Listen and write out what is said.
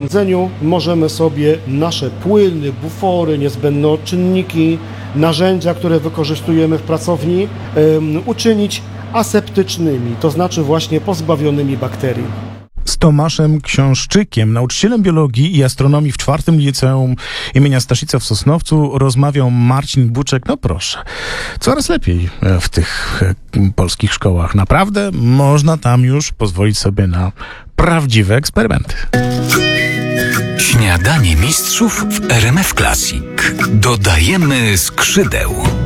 jedzeniu możemy sobie nasze płyny, bufory, niezbędne odczynniki, narzędzia, które wykorzystujemy w pracowni, uczynić aseptycznymi, to znaczy właśnie pozbawionymi bakterii. Z Tomaszem Książczykiem, nauczycielem biologii i astronomii w 4. Liceum imienia Staszica w Sosnowcu, rozmawiał Marcin Buczek. No proszę, coraz lepiej w tych polskich szkołach. Naprawdę można tam już pozwolić sobie na prawdziwe eksperymenty. Śniadanie mistrzów w RMF Classic. Dodajemy skrzydeł.